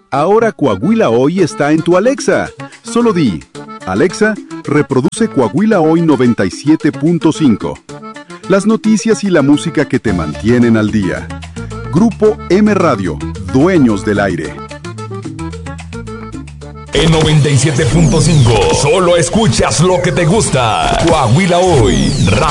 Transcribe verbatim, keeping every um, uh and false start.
Ahora Coahuila Hoy está en tu Alexa. Solo di, Alexa, reproduce Coahuila Hoy noventa y siete punto cinco. Las noticias y la música que te mantienen al día. Grupo M Radio, dueños del aire. En noventa y siete punto cinco, solo escuchas lo que te gusta. Coahuila Hoy.